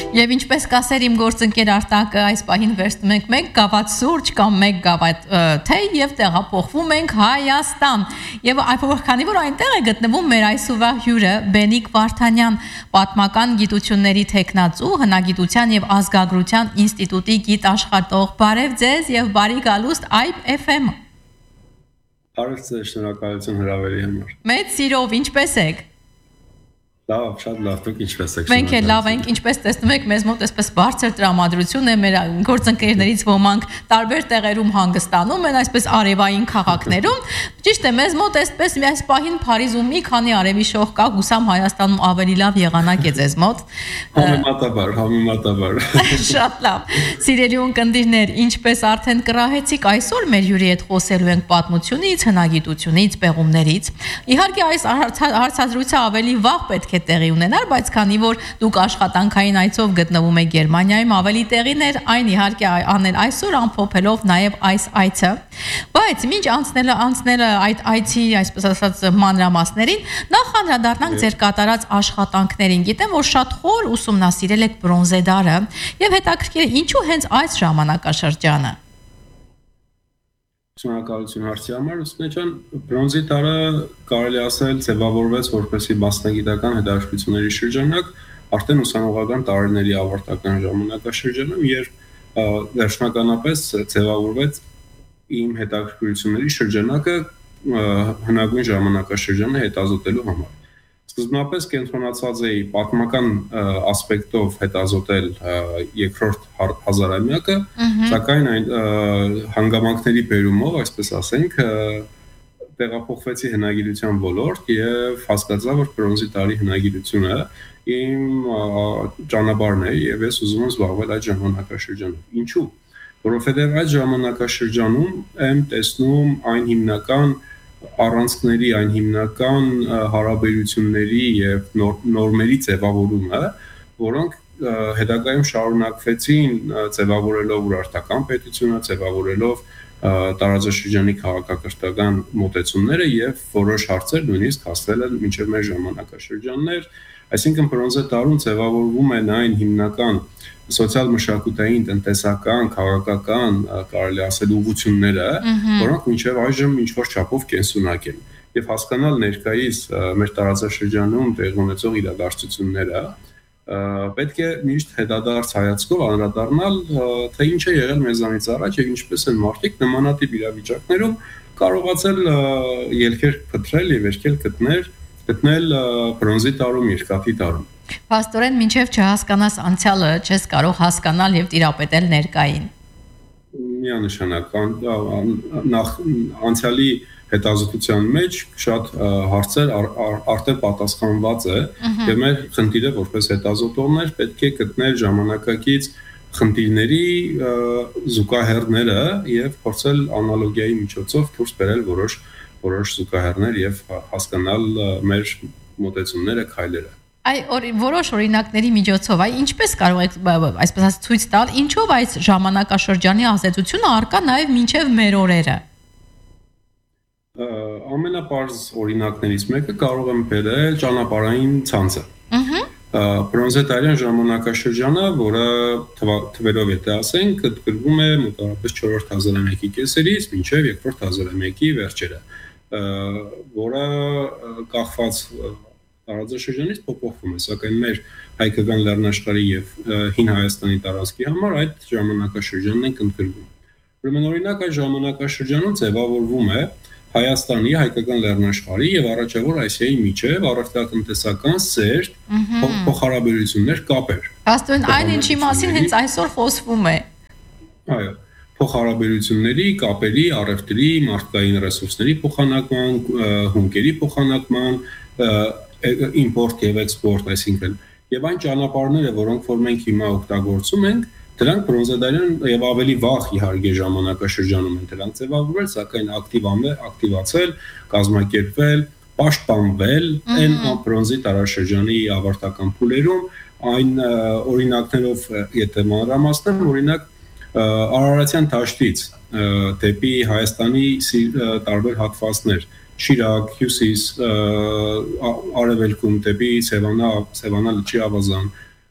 Եվ ինչպես կասեր իմ գործընկեր Արտակը, այս պահին վերցնում ենք 1 գավաթ սուրճ կամ 1 գավաթ թեյ եւ տեղափոխվում ենք Հայաստան։ Եվ քանի որ այնտեղ է գտնվում մեր այսօրվա հյուրը Բենիկ Վարդանյան, պատմական գիտությունների թեկնածու, հնագիտության եւ ազգագրության ինստիտուտի գիտաշխատող։ Բարև ձեզ եւ բարի գալուստ IFM։ Բարև ձեզ, շնորհակալություն հրավերի համար։ Մեծ սիրով, ինչպես եք։ Լավ, շատ լավ, դուք ինչպես եք։ Մենք էլ լավ ենք, ինչպես տեսնում եք, մեզ մոտ այսպես բարձր տրամադրություն է, մեր գործընկերներից ոմանք տարբեր տեղերում հանգստանում են, այսպես արևային քաղաքներում։ Ճիշտ է, մեզ մոտ այսպես այս պահին Փարիզում մի քանի արևի շող կա, հուսամ Հայաստանում ավելի լավ եղանակ է ձեզ մոտ։ Համեմատաբար։ Շատ լավ։ Սիրելի ունկնդիրներ, ինչպես արդեն կռահեցիք, այսօր մեր հյուրի հետ խոսելու ենք պատմությունից, հնագիտությունից, պեղումներից։ Իհարկե այս հարցազրույցը ավելի վաղ պետք է տեղի ունենար, բայց քանի որ դուք աշխատանքային այցով գտնվում եք Գերմանիայում, ավելի տեղին էր այն իհարկե անել այսօր ամփոփելով նաև այս այցը։ Բայց մինչ անցնելը այդ այցի, այսպես ասած, մանրամասներին, նախ անդրադառնանք ձեր կատարած աշխատանքներին։ Գիտեմ, որ շատ խոր ուսումնասիրել եք բրոնզե դարը եւ հետաքրքիր է ինչու հենց այս ժամանակաշրջանը։ Շնորհակալություն հարցի համար, ուսուցիչ ջան, բրոնզի դարը կարելի ասել ձևավորվեց որպեսզի մասնագիտական հետաքրքրությունների շրջանակ, արդեն ուսանողական տարիների ավարտական ժամանակաշրջանում, երբ վերջնականապես ձևավորվեց իմ հետաքրքրությունների շրջանակը հնագույն ժամանակաշրջանը հետազոտելու համար։ Սկզբնապես կենտրոնացած էի պատմական ասպեկտով հետազոտել երկրորդ հազարամյակը, սակայն այն հանգամանքների բերումով, այսպես ասենք, տեղափոխվեցի հնագիտության ոլորտ եւ հասկացա, որ բրոնզի տարի հնագիտությունը իմ ճանապարհն է եւ ես ուզում եմ զբաղվել այդ ժամանակաշրջանում։ Ինչու՞։ Որովհետեւ այդ ժամանակաշրջանում եմ տեսնում այն հիմնական առանցքների, այն հիմնական հարաբերությունների եւ նորմերի ձևավորումը, որոնք հետագայում շարունակվեցին ձևավորելով urartakan պետությունը, ձևավորելով տարածաշրջանի քաղաքակրթական մոտեցումները եւ որոշ հարցեր նույնիսկ հասել են մինչեւ մեր ժամանակաշրջաններ, այսինքն բրոնզե դարում ձևավորվում են այն հիմնական սոցիալ-մշակութային, տնտեսական, քաղաքական, կարելի ասել ուղղությունները, որոնք մինչև այժմ ինչ-որ չափով կենսունակ են։ Եվ հասկանալ ներկայիս մեր տարածաշրջանում տեղի ունեցող իրադարձությունները, պետք է միշտ հետադարձ հայացքով անդրադառնալ, թե ինչ է եղել մեզանից առաջ եւ ինչպես են մարդիկ նմանատիպ իրավիճակներում կարողացել ելքեր փտրել եւ երկել գտնել բրոնզի տարում, երկաթի տարում։ Փաստորեն, մինչև չհասկանաս անցյալը, չես կարող հասկանալ եւ տիրապետել ներկային։ Միանշանակ, նախ անցյալի հետազոտության մեջ շատ հարցեր արդեն պատասխանված է եւ մեր խնդիրը որպես հետազոտողներ պետք է գտնել ժամանակակից խնդիրների զուգահեռները եւ փորձել անալոգիայի միջոցով դուրս բերել որոշ զուգահեռներ եւ հասկանալ մեր մոտեցումները, քայլերը։ Որոշ օրինակների միջոցով, ինչպես կարող եք այսպես ասած ցույց տալ, ինչով այս ժամանակաշրջանի ազդեցությունը առկա նաև մինչև մեր օրերը։ Ամենապարզ օրինակներից մեկը կարող եմ բերել ճանապարհային ցանցը։ Բրոնզե տարյան ժամանակաշրջանը, որը թվերով եթե ասենք, գրվում է մոտավորապես 4-րդ հազարամյակի կեսերից մինչև 2-րդ հազարամյակի վերջերը, որը կախված տարածաշրջանից փոփոխվում է, սակայն մեր հայկական լեռնաշխարհի եւ հին Հայաստանի տարածքի համար այդ ժամանակաշրջանն են ընդգրկվում։ Ուրեմն օրինակ այդ ժամանակաշրջանում ձևավորվում է Հայաստանի հայկական լեռնաշխարհի եւ Առաջավոր Ասիայի միջև առևտրատնտեսական սերտ փոխհարաբերություններ, կապեր։ Փաստորեն այն ինչի մասին հենց այսօր խոսվում է։ Այո, փոխհարաբերությունների, կապերի, առևտրի, մարդկային ռեսուրսների փոխանակման, հումքերի փոխանակման, իմպորտ եւ էքսպորտ, այսինքն եւ այն ճանապարհները, որոնք որ մենք հիմա օգտագործում ենք, դրանք բրոնզեդարյան եւ ավելի վաղ իհարկե ժամանակաշրջանում են դրանք ձևավորվել, սակայն ակտիվացել, կազմակերպվել, պաշտպանվել այն բրոնզի տարաշրջանի ավարտական փուլերում, այն օրինակներով եթե մանրամասնեմ, օրինակ Արարատյան դաշտից դեպի Հայաստանի տարբեր հատվածներ Շիրակ, Հյուսիս, Արևելքում դեպի Սևանա լճի ավազան,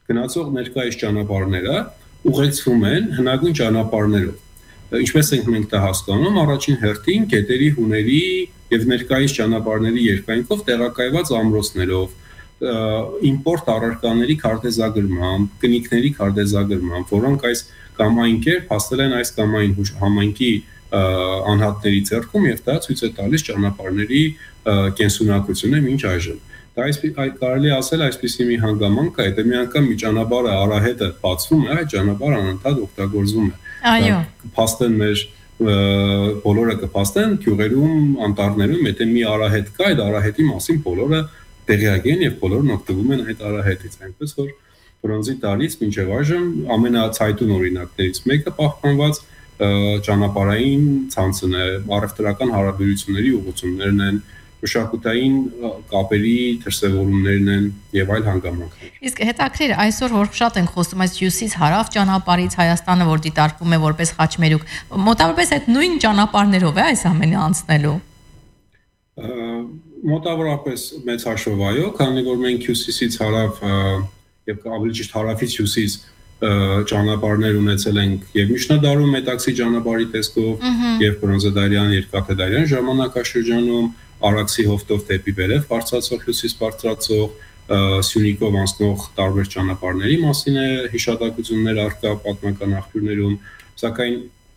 գնացող ներկայիս ճանապարհները ուղեկցվում են հնագույն ճանապարհներով։ Ինչպես ենք մենք դա հասկանում, առաջին հերթին գետերի, հուների եւ ներկայիս ճանապարհների երկայնքով տեղակայված ամրոցներով, իմպորտ առարկաների քարտեզագրմամբ, կնիկների քարտեզագրմամբ, որոնք այս կամ այն կերպ հասել են այս կամ այն համայնքի անհատների ձեռքում եւ դա ցույց է տալիս ճանապարհների կենսունակությունը մինչ այժմ։ Դա կարելի ասել այսպիսի մի հանգամանք է, եթե մի անգամ մի ճանապարհը արահետը բացվում է, այդ ճանապարհը անընդհատ օգտագործվում է։ Այո։ Փաստեն մեր բոլորը կփաստեն գյուղերում, անտառներում, եթե մի արահետ կա, այդ արահետի մասին բոլորը տեղյակ են եւ բոլորն օգտվում են այդ արահետից, այնպես որ բրոնզի տարից մինչև այժմ ամենացայտուն օրինակներից մեկը պահպանված ճանապարհային ցանցն է, առևտրական հարաբերությունների ուղղություններն են, մշակութային կապերի դրսևորումներն են եւ այլ հանգամանքներ։ Իսկ հետաքրիր այսօր որ շատ ենք խոսում այս հյուսից հարավ ճանապարհից Հայաստանը, որ դիտարկվում է որպես խաչմերուկ, մոտավորապես այդ նույն ճանապարհներով է այս ամենը անցնելու։ Մոտավորապես մեծ հաշվով այո, քանի որ մենք հյուսիսից հարավ եւ ավելի ճիշտ հարավից հյուսիս ճանապարհներ ունեցել ենք եւ միջնադարում Մետաքսի ճանապարհի տեսքով եւ բրոնզեդարյան երկաթեդարյան ժամանակաշրջանում Արաքսի հովտով դեպի վերև բարձրացող հյուսիս բարձրացող Սյունիքով անցնող տարբեր ճանապարհների մասին է հիշատակություններ առկա պատմական աղբյուրներում, սակայն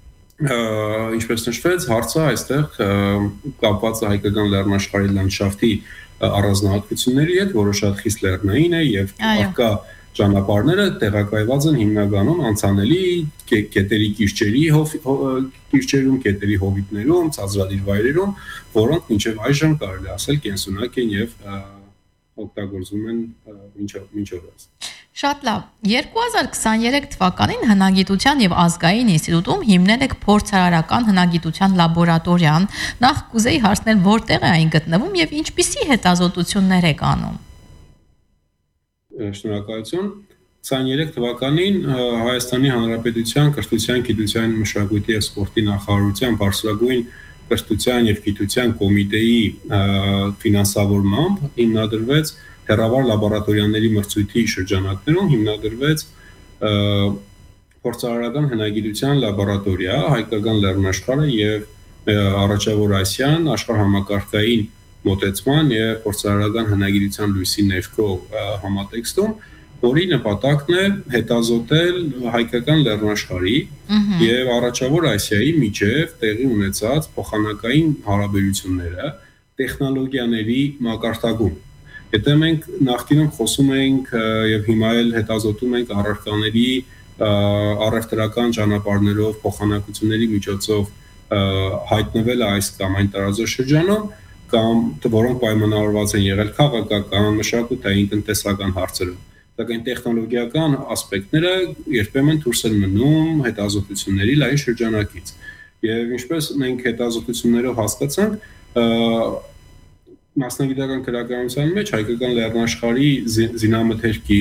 ինչպես նշվեց, հարցը այստեղ կապված է հայկական լեռնաշխարհի լանդշաֆտի առանձնահատկությունների հետ, որը շատ խիստ լեռնային է եւ առկա ճանապարհները տեղակայված են հիմնականում անցանելի գետերի կիրճերում, գետերի հովիտներում, ցածրադիր վայրերում, որոնք մինչև այժմ կարելի ասել կենսունակ են եւ օգտագործվում են մինչ օրս։ Շատ լավ։ 2023 թվականին հնագիտության եւ ազգային ինստիտուտում հիմնել եք փորձարարական հնագիտության լաբորատորիան։ Նախ կուզեի հարցնել, որտեղ է այն գտնվում եւ ինչպիսի հետազոտություններ եք անում։ Շնորհակալություն։ 23 թվականին Հայաստանի Հանրապետության Կրթության, Գիտության, Մշակույթի եւ Սպորտի նախարարության բարձրագույն կրթության եւ գիտության կոմիտեի ֆինանսավորմամբ հիմնադրվեց հեռավար լաբորատորիաների մրցույթի շրջանակներում հիմնադրվեց փորձարարական հնագիտության լաբորատորիա հայկական լեռնաշխարհը եւ առաջավոր Ասիան աշխարհամակարգային մոտեցման եւ փորձարարական հնագիտության լույսի ներքո համատեքստում, որի նպատակն է հետազոտել հայկական լեռնաշխարհի եւ առաջավոր Ասիայի միջև տեղի ունեցած փոխանակային հարաբերությունները տեխնոլոգիաների մակարդակում։ Եթե մենք նախկինում խոսում ենք եւ հիմա էլ հետազոտում ենք առարկաների առևտրական ճանապարհներով փոխանակությունների միջոցով հայտնվել այս կամ այն տարածաշրջանում, կամ որոնք պայմանավորված են եղել քաղաքական, մշակութային, տնտեսական հարցերով, սակայն տեխնոլոգիական ասպեկտները երբեմն դուրս են մնում հետազոտությունների լայն շրջանակից։ Եվ ինչպես մենք հետազոտություններով հասկացանք, մասնագիտական գրականության մեջ հայկական լեռնաշխարհի զինամթերքի,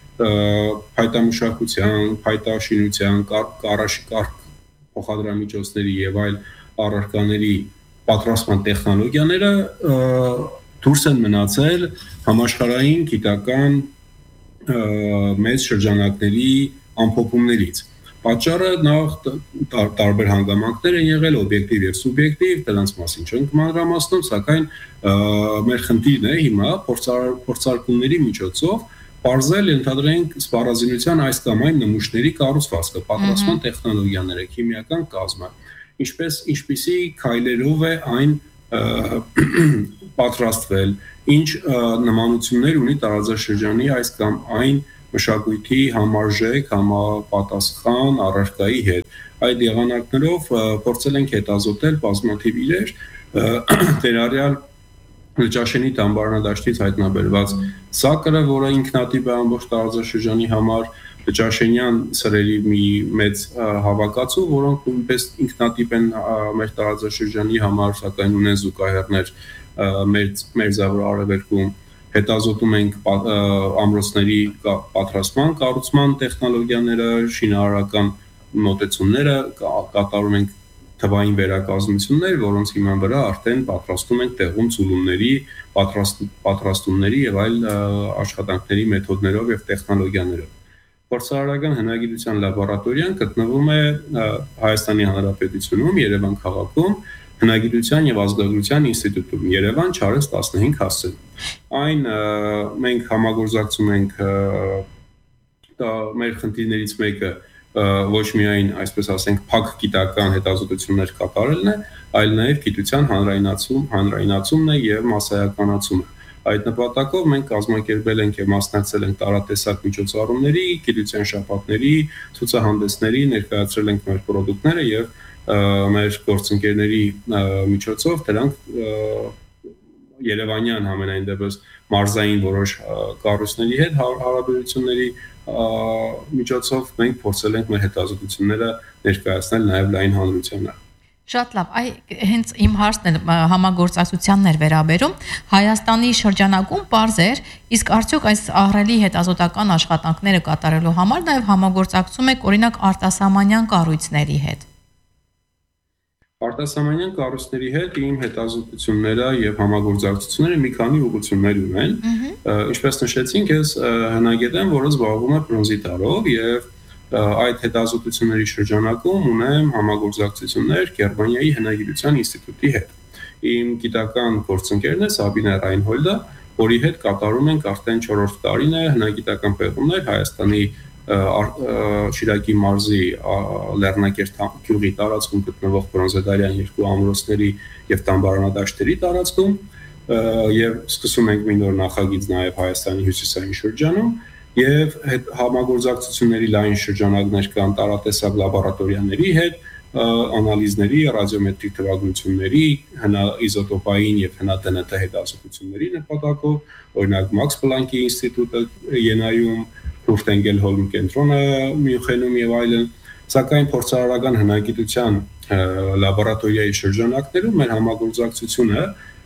փայտամշակության, փայտաշինության, կառաշկարք փոխադրամիջոցների եւ այլ առարկաների պատրաստման տեխնոլոգիաները դուրս են մնացել համաշխարհային գիտական մեծ շրջանակների ամփոփումներից։ Պատճառը նախ տարբեր հանգամանքներ են եղել, օբյեկտիվ եւ սուբյեկտիվ, դրանց մասին չենք մանրամասնում, սակայն մեր խնդիրն է հիմա փորձարկումների միջոցով բարձել ընդհանրենք սպառազինության այս կամ այն նմուշների կառուցվածքը, պատրաստման տեխնոլոգիաները, քիմիական կազմը, ինչպիսի քայլերով է այն պատրաստվել, ինչ նմանություններ ունի տարածաշրջանի այս կամ այն մշակույթի համարժեք, համապատասխան առարկայի հետ։ Այդ եղանակներով փորձել ենք հետազոտել բազմաթիվ իրեր, վերարյալ Լճաշենի դամբարանադաշտից հայտնաբերված սակրը, որը ինքնատիպ է ամբողջ տարածաշրջանի համար, Լճաշենյան սրերի մի մեծ հավաքածու, որոնք նույնպես ինքնատիպ են մեր տարածաշրջանի համար, սակայն ունեն զուգահեռներ մերձավոր արևելքում։ Հետազոտում ենք ամրոցների պատրաստման, կառուցման տեխնոլոգիաները, շինարարական մոտեցումները, կատարում ենք թվային վերակազմություններ, որոնց հիման վրա արդեն պատրաստում ենք տեղում ցուլումների, պատրաստումների եւ այլ աշխատանքների մեթոդներով եւ տեխնոլոգիաներով։ Փորձարարական հնագիտության լաբորատորիան գտնվում է Հայաստանի Հանրապետությունում, Երևան քաղաքում, Հնագիտության եւ ազգագրության ինստիտուտում, Երևան Չարենց 15 հասցեում։ Այն մենք համագործակցում ենք մեր խնդիրներից մեկը ոչ միայն, այսպես ասենք, փակ գիտական հետազոտություններ կատարելն է, այլ նաև գիտության հանրայնացումն է եւ մասսայականացումը։ Այդ նպատակով մենք կազմակերպել ենք եւ մասնակցել ենք տարատեսակ միջոցառումների, գիտության շաբաթների, ցուցահանդեսների, ներկայացրել ենք մեր պրոդուկտները եւ մեր գործընկերների միջոցով դրանք Երևանյան համենայն դեպս մարզային որոշ կառույցների հետ հարաբերությունների միջոցով մենք փորձել ենք մեր հետազոտությունները ներկայացնել նաեւ լայն հանրությանը։ Շատ լավ, հենց իմ հարցն էլ համագործակցությանն էր վերաբերում, Հայաստանի շրջանակում պարզ էր, իսկ արդյոք այս ահռելի հետազոտական աշխատանքները կատարելու համար նաև համագործակցում եք օրինակ արտասահմանյան կառույցների հետ։ Արտասահմանյան կառույցների հետ իմ հետազոտությունները եւ համագործակցությունները մի քանի ուղղություններ ունեն, ինչպես նշեցինք, ես հնագետ եմ, որը զբաղվում է բրոնզի տարրով եւ այդ հետազոտությունների շրջանակում ունեմ համագործակցություններ Գերմանիայի հնագիտության ինստիտուտի հետ։ Իմ գիտական գործընկերն է Սաբինե Ռայնհոլդը, որի հետ կատարում ենք արդեն 4-րդ տարին է հնագիտական պեղումներ Հայաստանի Շիրակի մարզի Լեռնակերտ գյուղի տարածքում գտնվող բրոնզեդարյան երկու ամրոցների եւ տամբարանադաշտերի տարածքում եւ սկսում ենք մի նոր նախագիծ նաեւ Հայաստանի հյուսիսային շրջանում եւ համագործակցությունների լայն շրջանակներ կան տարատեսակ լաբորատորիաների հետ, անալիզների, ռադիոմետրիկ թվագրությունների, իզոտոպային եւ հնա-ԴՆԹ հետազոտությունների նպատակով, օրինակ Մաքս Պլանկի ինստիտուտը Յենայում, Հուրտենգելհոլմ կենտրոնը Մյունխենում եւ այլն, սակայն փորձարարական հնագիտության լաբորատորիայի շրջանակներում մեր համագործակցությունը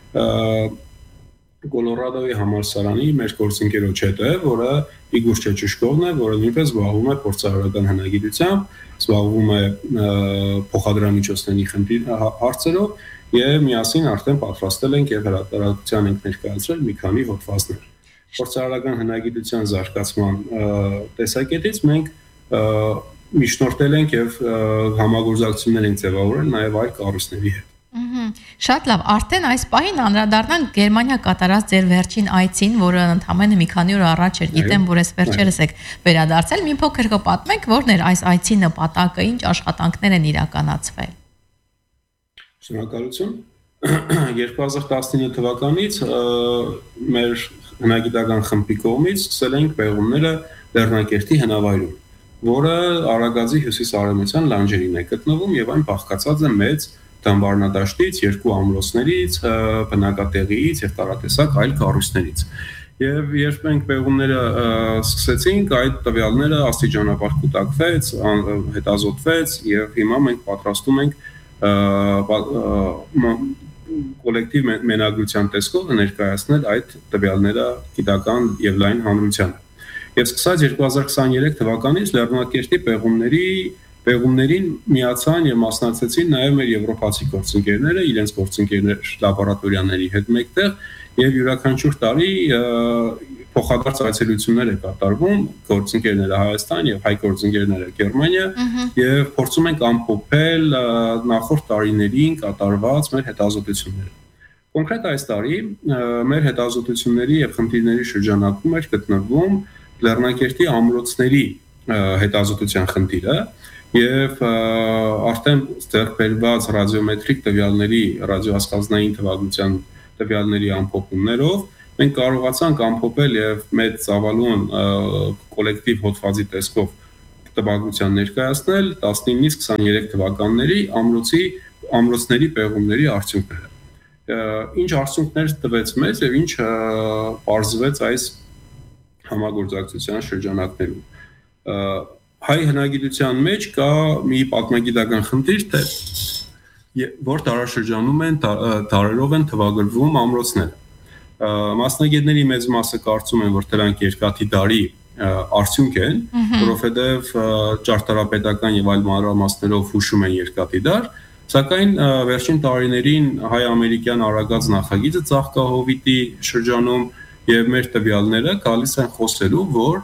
Կոլորադոյի համալսարանի մեր գործընկերոջ հետ է, որը Իգոր Չեչուշկովն է, որը նույնպես զբաղվում է փորձարարական հնագիտությամբ, զբաղվում է փոխադրամիջոցների հարցերով եւ միասին արդեն պատրաստել ենք եւ հրատարակության ենք ներկայացրել մի քանի հոդվածներ։ Փորձարարական հնագիտության զարգացման տեսակետից մենք միջնորդել ենք եւ համագործակցություններ ենք ձևավորել նաեւ այլ կառույցների հետ։ Շատ լավ, արդեն այս պահին անդրադառնանք Գերմանիա կատարած ձեր վերջին այցին, որը ընդամենը մի քանի օր առաջ էր, գիտեմ, որ այս վերջերս եք վերադարձել, մի փոքր կպատմեք, որն էր այս այցի նպատակը, ինչ աշխատանքներ են իրականացվել։ Շնորհակալություն։ 2019 թվականից մեր հնագիտական խմբի կողմից սկսել ենք պեղումները Լեռնակերտի հնավայրում, որը Արագածի հյուսիս-արևմտյան լանջերին է գտնվում եւ այն բաղկացած է մեծ տամբարանադաշտից, երկու ամրոցներից, բնակատեղիից եւ տարատեսակ այլ կառույցներից։ Եվ երբ մենք պեղումները սկսեցինք, այդ տվյալները աստիճանաբար կուտակվեց, հետազոտվեց եւ հիմա մենք պատրաստում ենք կոլեկտիվ մենագրության տեսքով ներկայացնել այդ տվյալները գիտական եւ լայն հանրությանը։ Եվ սկսած 2023 թվականից Լեռնակերտի պեղումներին միացան եւ մասնակցեցին նաեւ մեր եվրոպացի գործընկերները, իրենց գործընկերներ լաբորատորիաների հետ մեկտեղ եւ յուրաքանչյուր տարի փոխադարձ այցելություններ է կատարվում գործընկերները Հայաստան եւ հայ գործընկերները Գերմանիա եւ փորձում ենք ամփոփել նախորդ տարիներին կատարված մեր հետազոտությունները։ Կոնկրետ այս տարի մեր հետազոտությունների եւ խնդիրների շրջանակում էր գտնվում Լեռնակերտի ամրոցների հետազոտության խնդիրը եւ արդեն ձեռքբերված ռադիոմետրիկ տվյալների ռադիոաստղազնային թվագրության տվյալների ամփոփումներով մենք կարողացանք ամփոփել եւ մեծ ծավալուն կոլեկտիվ հոդվածի տեսքով տվագրության ներկայացնել 19-ից 23 թվականների ամրոցների պեղումների արդյունքները։ Ինչ արդյունքներ տվեց մեզ եւ ինչ պարզվեց այս համագործակցության շրջանակներում։ Հայ հնագիտության մեջ կա մի պատմագիտական խնդիր, թե որ տարաշրջանում են տարերով են թվագրվում ամրոցները։ Մասնագետների մեծ մասը կարծում են, որ դրանք երկաթի դարի արդյունք են, որովհետև ճարտարապետական եւ այլ մանրամասներով հուշում են երկաթի դար, սակայն վերջին տարիներին հայ-ամերիկյան արագած նախագիծը ծաղկահովիտի շրջանում եւ մեր տվյալները գալիս են խոսելու, որ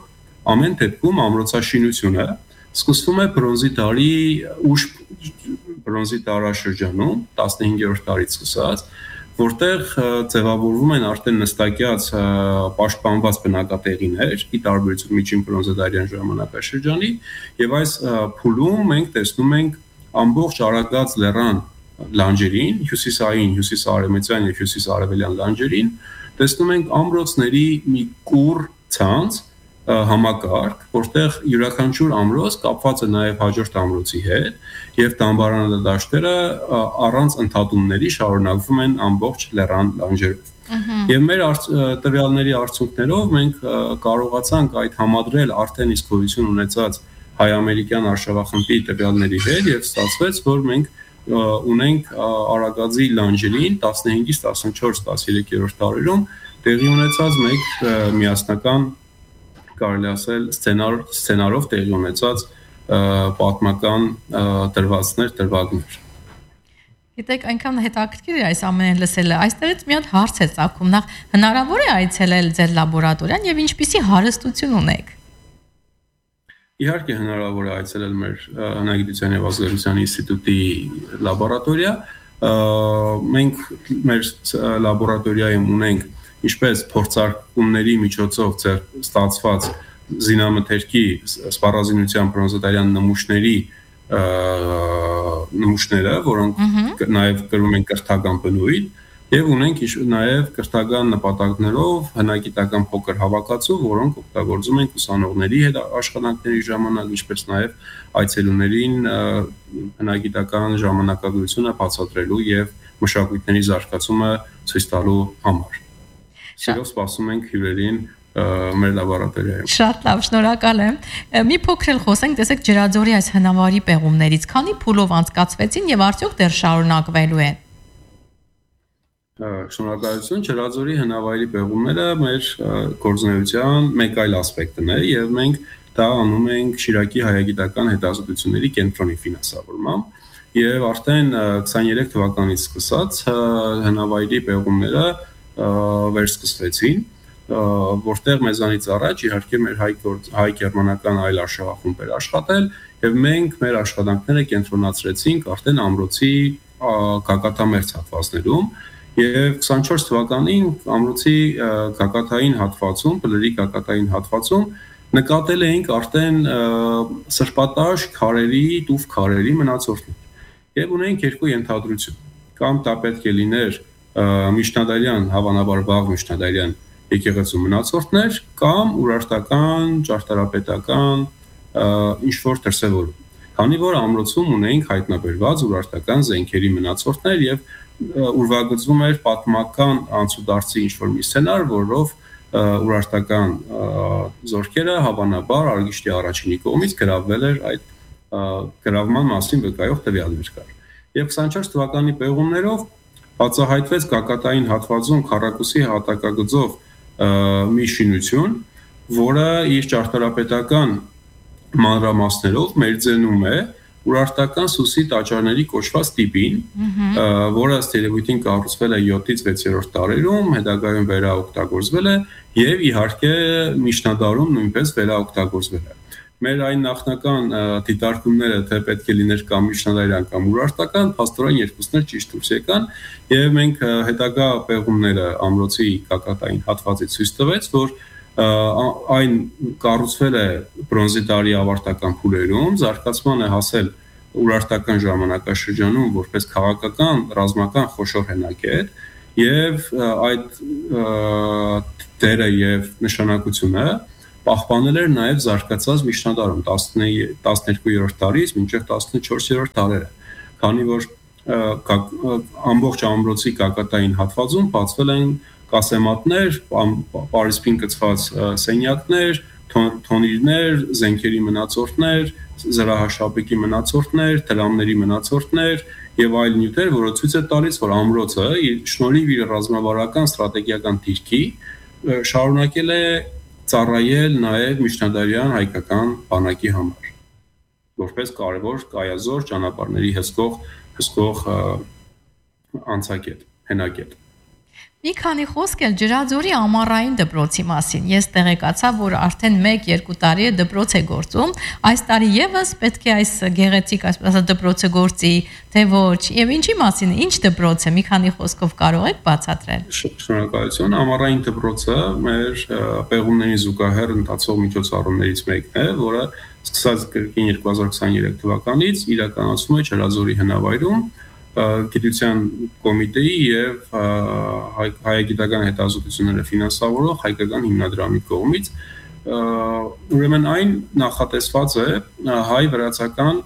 ամեն դեպքում ամրոցաշինությունը սկսվում է բրոնզի դարի ուշ բրոնզի դարաշրջանում 15-րդ դարից սկսած, որտեղ ձևավորվում են արդեն նստակյաց պաշտպանված բնակատեղիներ՝ ի տարբերություն միջին բրոնզադարյան ժամանակաշրջանի, եւ այս փուլում մենք տեսնում ենք ամբողջ Արագած լեռան լանջերին, հյուսիսային, հյուսիսարևմտյան եւ հյուսիսարևելյան լանջերին, տեսնում ենք ամրոցների մի կուռ ցանց համակարգ, որտեղ յուրաքանչյուր ամրոց կապված է նաև հաջորդ ամրոցի հետ եւ դամբարանադաշտերը առանց ընդհատումների շարունակվում են ամբողջ լեռան լանջերով։ Եվ մեր տվյալների արդյունքներով մենք կարողացանք այդ համադրել արդեն իսկ գոյություն ունեցած հայ-ամերիկյան արշավախմբի տվյալների հետ եւ ստացվեց, որ մենք ունենք Արագածի լանջերին 15-ից 14-13-րդ դարերում տեղի ունեցած մեկ միասնական կարելի ասել սցենարով տեղի ունեցած պատմական դրվածքներ, դրվագներ։ Գիտեք, այնքան հետաքրքիր է այս ամենը լսելը։ Այստեղից մի հատ հարց է ծագում, նախ հնարավոր է այցելել ձեր լաբորատորիան եւ ինչպիսի հարստություն ունեք։ Իհարկե հնարավոր է այցելել մեր հնագիտության եւ ազգագրության ինստիտուտի լաբորատորիա։ Մենք մեր լաբորատորիայում ունենք ինչպես փորձարկումների միջոցով ստացված զինամթերքի սպառազինության բրոնզադարյան նմուշները, որոնք նաև կրում են կրթական բնույթ, եւ ունենք նաև կրթական նպատակներով հնագիտական փոքր հավաքածու, որոնք օգտագործում են ուսանողների հետ աշխատանքների ժամանակ, ինչպես նաև այցելուներին հնագիտական ժամանակագրությունը բացատրելու եւ մշակույթների զարգացումը ցույց տալու համար։ Սիրով սպասում ենք հյուրերին մեր լաբորատորիայում։ Շատ լավ, շնորհակալ եմ։ Մի փոքր էլ խոսենք, տեսեք ջրաձորի այս հնավարի պեղումներից, քանի փուլով անցկացվեցին եւ արդյոք դեռ շարունակվելու են։ Շնորհակալություն, ջրաձորի հնավայրի պեղումները մեր գործունեության մեկ այլ ասպեկտն է եւ մենք դա անում ենք Շիրակի հայագիտական հետազոտությունների կենտրոնի ֆինանսավորմամբ եւ արդեն 23 թվականից սկսած հնավայրի պեղումները վերսկսվեցին, որտեղ մեզանից առաջ իհարկե մեր հայ-գերմանական այլ արշավախումբ էր աշխատել եւ մենք մեր աշխատանքները կենտրոնացրեցինք արդեն ամրոցի գագաթամերձ հատվածներում եւ 24 թվականին ամրոցի գագաթային հատվածում, բլրի գագաթային հատվածում նկատել էինք արդեն սրբատաշ քարերի, տուֆ քարերի մնացորդներ եւ ունենք երկու ենթադրություն, կամ դա պետք է լիներ միջնադարյան, հավանաբար վաղ միջնադարյան եկեղեցու մնացորդներ կամ ուրարտական, ճարտարապետական ինչ-որ դրսևորում։ Քանի որ ամրոցում ունենք հայտնաբերված ուրարտական զենքերի մնացորդներ եւ ուրվագծվում էր պատմական անցուդարձի ինչ-որ մի սցենար, որով ուրարտական զորքերը հավանաբար Արգիշտի առաջինի կողմից գրավվել էր այդ գրավման մասին վկայող տվյալներ կար։ Եվ 24 թվականի պեղումներով բացահայտվեց գագաթային հատվածում քառակուսի հատակագծով մի շինություն, որը իր ճարտարապետական մանրամասներով մերձենում է ուրարտական սուսի տաճարների կոչված տիպին, որը ըստ երևույթին կառուցվել է 7-ից 6-րդ դարերում, հետագայում վերաօգտագործվել է եւ իհարկե միջնադարում նույնպես վերաօգտագործվել է։ Մեր այն նախնական դիտարկումները, թե պետք է լիներ կամ միջնադարյան կամ ուրարտական, փաստորեն երկուսն էլ ճիշտ դուրս եկան, եւ մենք հետագա պեղումները ամրոցի գագաթային հատվածից ցույց տվեց, որ այն կառուցվել է բրոնզի դարի ավարտական փուլերում, զարգացման է հասել ուրարտական ժամանակաշրջանում որպես քաղաքական, ռազմական խոշոր հենակետ, եւ այդ դերը եւ նշանակությունը պահպանել էր նաև զարգացած միջնադարում 12-րդ դարից մինչև 14-րդ դարերը, քանի որ ամբողջ ամրոցի գագաթային հատվածում բացվել են կասեմատներ, պարիսպին գծված սենյակներ, թոնիրներ, զենքերի մնացորդներ, զրահաշապիկի մնացորդներ, դրամների մնացորդներ եւ այլ նյութեր, որը ցույց է տալիս, որ ամրոցը շնորհիվ իր ռազմավարական ստրատեգիական դիրքի շարունակել է ծառայել նաև միջնադարյան հայկական բանակի համար, որպես կարևոր կայազոր ճանապարհների հսկող անցակետ, հենակետ։ Մի քանի խոսք էլ Ջրաձորի ամառային դպրոցի մասին։ Ես տեղեկացա, որ արդեն 1-2 տարի է դպրոց է գործում։ Այս տարի եւս պետք է այս գեղեցիկ, այսպես դպրոցը գործի, թե ոչ։ Եվ ինչի մասին, ինչ դպրոց է, մի քանի խոսքով կարող եք բացատրել։ Շնորհակալություն։ Ամառային դպրոցը մեր պեղումների զուգահեռ ընթացող միջոցառումներից մեկն է, որը սկսած կրկին 2023 թվականից իրականացվում է Ջրաձորի հնավայրում գիտության կոմիտեի եւ հայագիտական հետազոտությունները ֆինանսավորող հայկական հիմնադրամի կողմից ուրեմն այն նախատեսված է հայ վրացական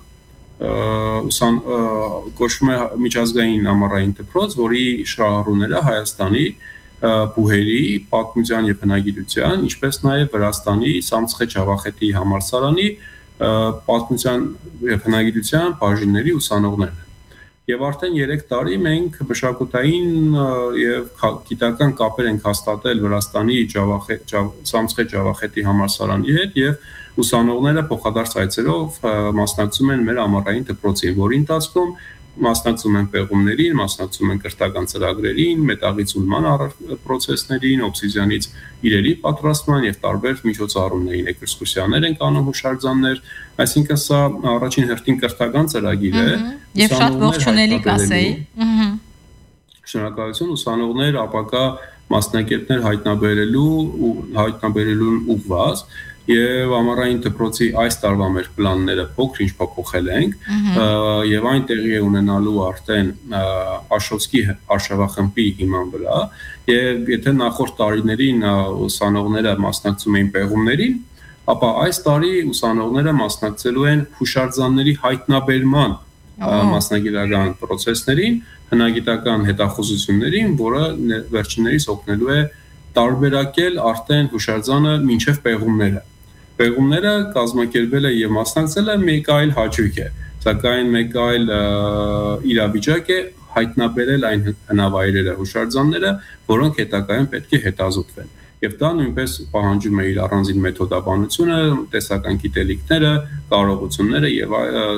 կոչվում է միջազգային ամառային դպրոց, որի շահառուները Հայաստանի բուհերի, պատմության եւ հնագիտության, ինչպես նաեւ Վրաստանի Սամցխե Ջավախետի համալսարանի պատմության եւ հնագիտության բաժինների ուսանողներն են։ Եվ արդեն 3 տարի մենք մշակութային եւ գիտական կապեր ենք հաստատել Վրաստանի Սամցխե Ջավախետի համալսարանի հետ եւ ուսանողները փոխադարձ այցերով մասնակցում են մեր ամառային դպրոցին, որի ընթացքում մասնակցում են պեղումներին, մասնակցում են կրթական ծրագրերին, մետաղի ցուլման պրոցեսներին, օբսիդիանից իրերի պատրաստման եւ տարբեր միջոցառումներին, էքսկուրսիաներ են անում, հուշարձաններ, այսինքն սա առաջին հերթին կրթական ծրագիր է եւ շատ ողջունելի կասեի։ Շնորհակալություն ուսանողներ ապակա մասնակիցներ հայտնաբերելուն ուղղված Եվ ամառային դպրոցի այս տարվա մեր պլանները փոքր-ինչ փոփոխել ենք եւ այն տեղի է ունենալու արդեն Աշոտսկի արշավախմբի հիման վրա եւ եթե նախորդ տարիներին ուսանողները մասնակցում էին պեղումներին, ապա այս տարի ուսանողները մասնակցելու են հուշարձանների հայտնաբերման մասնագիտական process-ներին, հնագիտական հետախուզություններին, որը վերջիններիս օգնելու է տարբերակել արդեն հուշարձանը մինչև պեղումները Պեղումները կազմակերպել է եւ մասնակցել է մեկ այլ հաճույք է, սակայն մեկ այլ իրավիճակ է հայտնաբերել այն հնավայրերը, հուշարձանները, որոնք հետագայում պետք է հետազոտվեն։ Եվ դա նույնպես պահանջում է իր առանձին մեթոդաբանությունը, տեսական գիտելիքները, կարողությունները եւ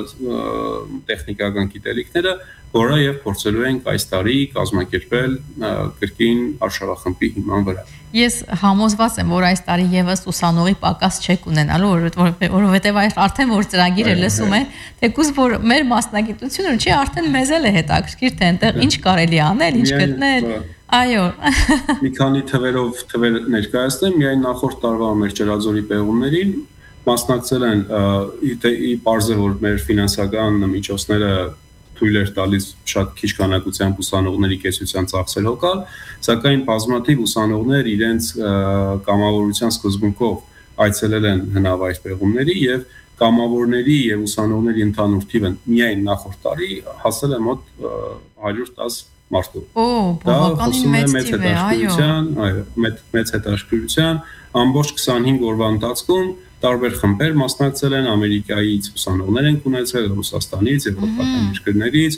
տեխնիկական գիտելիքները, որը եւ փորձելու ենք այս տարի կազմակերպել կրկին արշավախմբի հիման վրա։ Ես համոզված եմ, որ այս տարի եւս ուսանողի պակաս չեք ունենալու, որովհետեւ արդեն որ ծրագիրը լսում է, թեկուզ որ մեր մասնագիտությունը չի արդեն մեզ էլ է հետաքրքիր, թե այնտեղ ինչ կարելի անել, ինչ գտնել։ Այո։ Մի քանի թվեր ներկայացնեմ, միայն նախորդ տարվա մեր Ջրաձորի պեղումներին մասնակցել են ի պարզե որ մեր ֆինանսական միջոցները թույլ էր տալիս շատ քիչ քանակությամբ ուսանողների կեսության ծախսել հոգալ, սակայն բազմաթիվ ուսանողներ իրենց կամավորության սկզբունքով այցելել են հնավայր պեղումների եւ կամավորների եւ ուսանողների ընդհանուր թիվը միայն նախորդ տարի հասել է մոտ 110 մարդու։ Բավականին մեծ թիվ է, այո, մեծ հետաքրքրության ամբողջ 25 օրվա ընթացքում տարբեր խմբեր մասնակցել են Ամերիկայից ուսանողներ են ունեցել, Ռուսաստանից, եվրոպական երկրներից,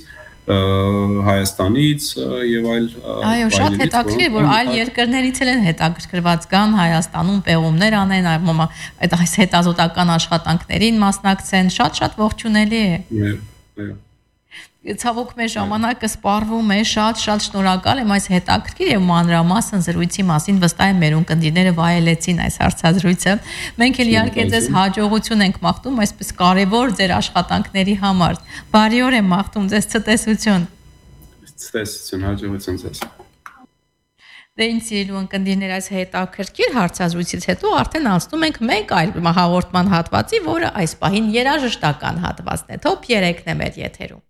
Հայաստանից եւ այլ Այո, շատ հետաքրքիր որ այլ երկրներից են հետաքրքրված կան Հայաստանում պեղումներ անեն, այդ հետազոտական աշխատանքներին մասնակցեն, շատ ողջունելի է։ Այո։ Ցավոք մեր ժամանակը սպառվում է, շատ շնորհակալ եմ այս հետաքրքիր եւ մանրամասն զրույցի մասին, վստահ եմ մեր ունկնդիրները վայելեցին այս հարցազրույցը։ Մենք էլ իհարկե ձեզ հաջողություն ենք մաղթում այսպես կարևոր ձեր աշխատանքների համար։ Բարի օր եմ մաղթում ձեզ, ցտեսություն։ Ցտեսություն, հաջողություն ձեզ։ Դե ինձ սիրելի ունկնդիրներ այս հետաքրքիր հարցազրույցից հետո արդեն անցնում ենք մեկ այլ հաղորդման հատվածի, որը այս պահին երաժշտական հատվածն է։ Top 3-ն է մեր եթերում։